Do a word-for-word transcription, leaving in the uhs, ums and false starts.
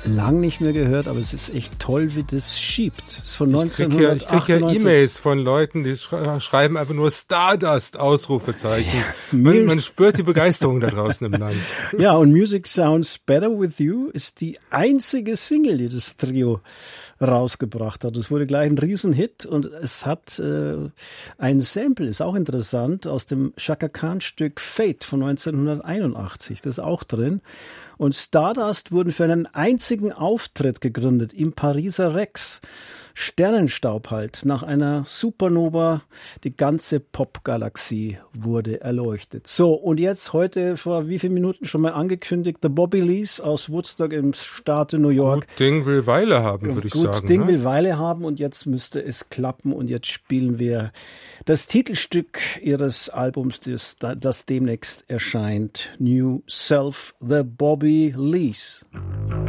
lang nicht mehr gehört, aber es ist echt toll, wie das schiebt. Es ist von Ich kriege ja, ich krieg ja E-Mails von Leuten, die schreiben einfach nur Stardust, Ausrufezeichen. Man, man spürt die Begeisterung da draußen im Land. Ja, und Music Sounds Better With You ist die einzige Single, die das Trio rausgebracht hat. Es wurde gleich ein Riesenhit und es hat äh, ein Sample, ist auch interessant, aus dem Chaka Khan-Stück Fate von neunzehnhunderteinundachtzig. Das ist auch drin. Und Stardust wurden für einen einzigen Auftritt gegründet im Pariser Rex. Sternenstaub halt. Nach einer Supernova, die ganze Popgalaxie wurde erleuchtet. So, und jetzt heute vor wie vielen Minuten schon mal angekündigt, The Bobby Lees aus Woodstock im Staate New York. Gut Ding will Weile haben, würde ich Gut sagen. Gut Ding ne? will Weile haben und jetzt müsste es klappen und jetzt spielen wir das Titelstück ihres Albums, das, das demnächst erscheint, New Self, The Bobby Lees.